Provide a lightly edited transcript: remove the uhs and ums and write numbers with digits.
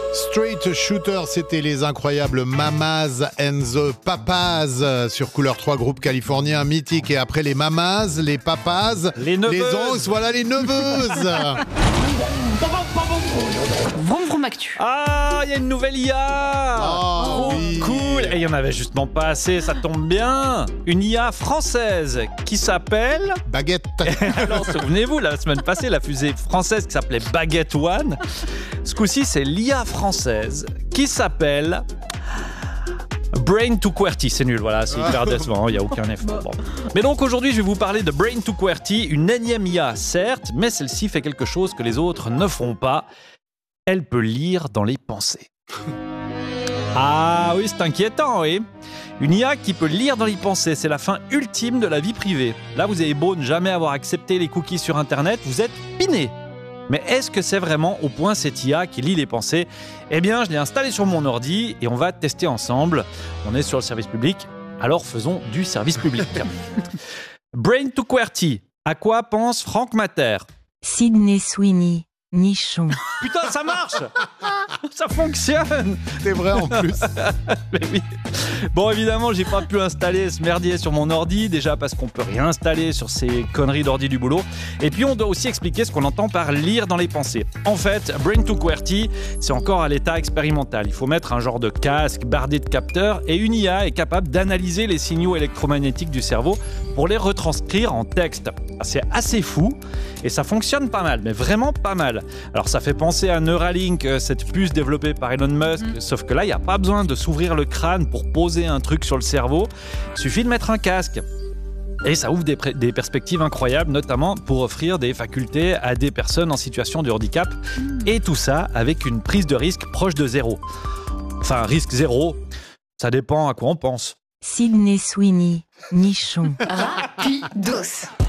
Straight Shooter, c'était les incroyables Mamas and the Papas sur Couleur 3, groupe californien mythique. Et après les Mamas, les Papas, les neveuses. Les oncles, voilà les neveuses. Vroom vroom actu. Ah, il y a une nouvelle IA. Oh, oui. Cool. Et il y en avait justement pas assez, ça tombe bien. Une IA française qui s'appelle... Baguette. Alors, souvenez-vous, la semaine passée, la fusée française qui s'appelait Baguette One. Ce coup-ci, c'est l'IA française qui s'appelle... Brain to QWERTY, c'est nul, voilà, c'est hyper décevant, il n'y a aucun effort. Bon. Mais donc aujourd'hui, je vais vous parler de Brain to QWERTY, une énième IA, certes, mais celle-ci fait quelque chose que les autres ne font pas. Elle peut lire dans les pensées. Ah oui, c'est inquiétant, oui. Une IA qui peut lire dans les pensées, c'est la fin ultime de la vie privée. Là, vous avez beau ne jamais avoir accepté les cookies sur Internet, vous êtes piné. Mais est-ce que c'est vraiment au point cette IA qui lit les pensées ? Eh bien, je l'ai installée sur mon ordi et on va tester ensemble. On est sur le service public, alors faisons du service public. Brain to QWERTY, à quoi pense Franck Mater ? Sydney Sweeney, nichon. Putain, ça marche ! Ça fonctionne ! C'est vrai en plus. Mais oui. Bon, évidemment, j'ai pas pu installer ce merdier sur mon ordi, déjà parce qu'on peut rien installer sur ces conneries d'ordi du boulot. Et puis, on doit aussi expliquer ce qu'on entend par lire dans les pensées. En fait, Brain to QWERTY, c'est encore à l'état expérimental. Il faut mettre un genre de casque bardé de capteurs et une IA est capable d'analyser les signaux électromagnétiques du cerveau pour les retranscrire en texte. C'est assez fou et ça fonctionne pas mal, mais vraiment pas mal. Alors, ça fait penser à Neuralink, cette puce développée par Elon Musk, sauf que là, il n'y a pas besoin de s'ouvrir le crâne pour poser un truc sur le cerveau, il suffit de mettre un casque. Et ça ouvre des perspectives incroyables, notamment pour offrir des facultés à des personnes en situation de handicap. Et tout ça avec une prise de risque proche de zéro. Enfin, risque zéro, ça dépend à quoi on pense. Sydney Sweeney, nichon. Rapidos.